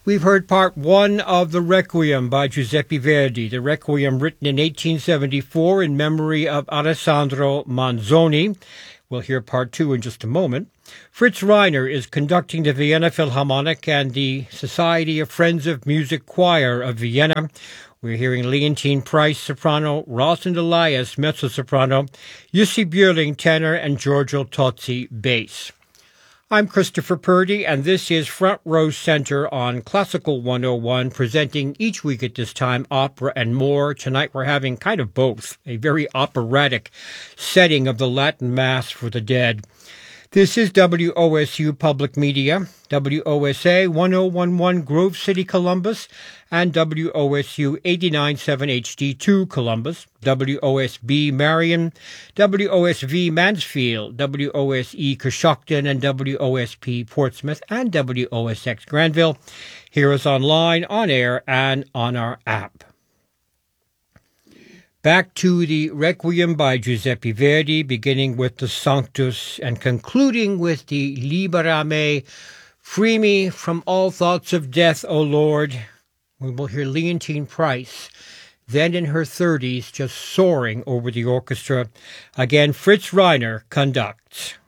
We've heard part one of the Requiem by Giuseppe Verdi, the Requiem written in 1874 in memory of Alessandro Manzoni. We'll hear part two in just a moment. Fritz Reiner is conducting the Vienna Philharmonic and the Society of Friends of Music Choir of Vienna. We're hearing Leontine Price, soprano, Rosalind Elias, mezzo-soprano, Jussi Björling, tenor, and Giorgio Tozzi, bass. I'm Christopher Purdy, and this is Front Row Center on Classical 101, presenting each week at this time opera and more. Tonight we're having kind of both, a very operatic setting of the Latin Mass for the Dead. This is WOSU Public Media, WOSA 1011 Grove City, Columbus, and WOSU 89.7 HD2 Columbus, WOSB Marion, WOSV Mansfield, WOSE Coshocton, and WOSP Portsmouth, and WOSX Granville. Hear us online, on air, and on our app. Back to the Requiem by Giuseppe Verdi, beginning with the Sanctus and concluding with the Libera me, free me from all thoughts of death, O Lord. We will hear Leontine Price, then in her 30s, just soaring over the orchestra. Again, Fritz Reiner conducts.